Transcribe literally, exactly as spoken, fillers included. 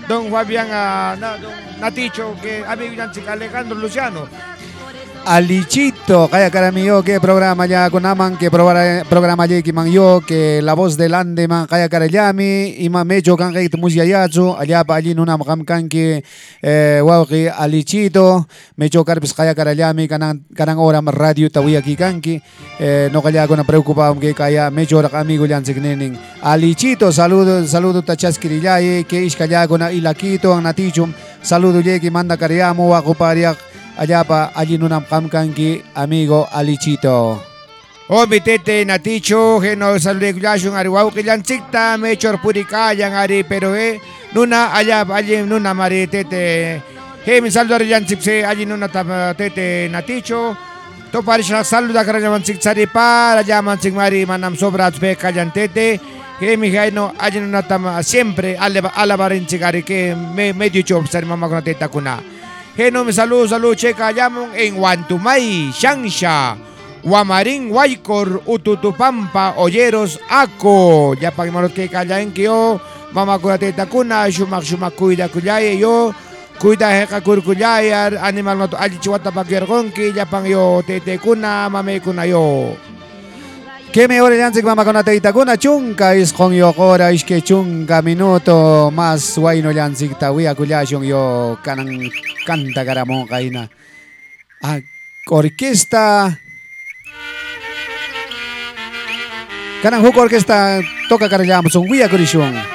don Fabián, uh, na, don Naticho, que amigo yan si Alejandro Luciano. Alichito, kaya karami yo que programa ya con aman que programa programa ya que man yo que la voz del ande man kaya karayami y man mecho kan kay tumusia yatsu allá pa allí nuna makam kan que eh wow que Alichito mecho karpis kaya karayami kanang kanang ora ma radio tawi aquí kanki eh no kaya ko na preocupado que kaya mecho ra amigo yan signening Alichito saludo saludo tachaskirillaye que is kaya ko na ilakito ang natichum saludo ye que manda karayamo wa ko pariak allá pa allí nunam kamkanki amigo Alichito. O mi tete Naticho, que no salude kulasyon ari wow que yan sikta mechor purikayan ari pero eh nuna allá allí nuna mari tete. He mi saludo ari yan sikse allí nuna tam tete Naticho. To pari siya saluda karayaman siksari para yaman sikmari manam sobrat pe kayan tete. Que mi no allí nuna tam siempre alabarin sigari que me medio chop sari mamá con teta kuna. Heno mi saludo saludo cheka yamon en Wantumay, Shangsha, Guamarín, Huaycor, Ututupampa, Olleros, Aco. Ya pa que que kayain que yo, mama kurate takuna, shumak shumak kuida kuyaye yo, kuida heka kurkuyayar, animal no ali chiwata pa gergonki, ya pang yo tete kuna, mame kuna yo. Que me ore yansik mama con ateita kuna chunka is con yo cora is que chunka minuto más guayno yansik tawia kulyashong yo kanang kanta karamon kaina. Ah, orquesta. Kanang huk orquesta toca karayamos un guia kurishong.